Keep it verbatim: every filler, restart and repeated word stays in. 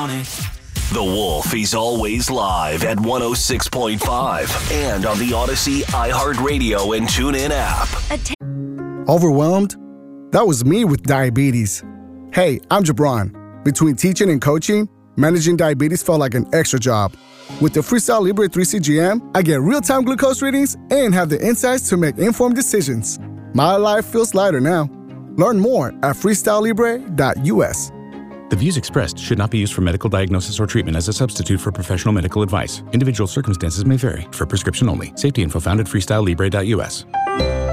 on it. The Wolf is always live at one oh six point five and on the Odyssey, iHeartRadio, and TuneIn app. Overwhelmed? That was me with diabetes. Hey, I'm Jabron. Between teaching and coaching, managing diabetes felt like an extra job. With the Freestyle Libre three C G M, I get real-time glucose readings and have the insights to make informed decisions. My life feels lighter now. Learn more at freestyle libre dot u s. The views expressed should not be used for medical diagnosis or treatment as a substitute for professional medical advice. Individual circumstances may vary. For prescription only. Safety info found at freestyle libre dot u s.